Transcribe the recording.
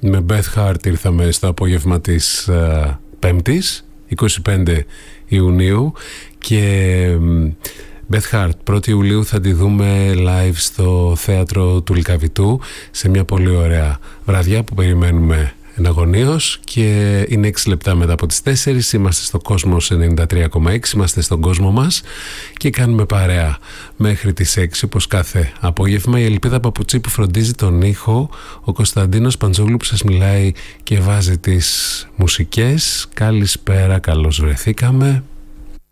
Με Beth Hart ήρθαμε στο απόγευμα της Πέμπτης, 25 Ιουνίου, και Beth Hart 1η Ιουλίου θα τη δούμε live στο θέατρο του Λυκαβητού σε μια πολύ ωραία βραδιά που περιμένουμε εναγωνίως, και είναι 6 λεπτά μετά από τις 4. Είμαστε στο Κόσμος 93,6, είμαστε στον κόσμο μας και κάνουμε παρέα μέχρι τις 6 όπως κάθε απόγευμα. Η Ελπίδα Παπουτσί που φροντίζει τον ήχο, ο Κωνσταντίνος Παντζόγλου που σας μιλάει και βάζει τις μουσικές. Καλησπέρα, καλώς βρεθήκαμε.